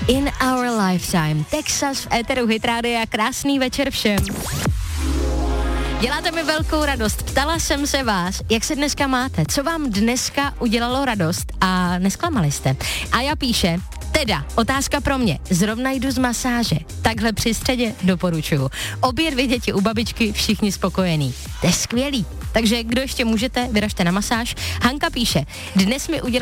In Our Lifetime. Texas v éteru Hit Rádia. Krásný večer všem. Děláte mi velkou radost. Ptala jsem se vás, jak se dneska máte, co vám dneska udělalo radost a nesklamali jste. A já píše, teda, otázka pro mě, zrovna jdu z masáže, takhle při středě doporučuju. Obě 2 děti u babičky, všichni spokojení. To je skvělý. Takže kdo ještě můžete, vyražte na masáž. Hanka píše, dnes mi udělalo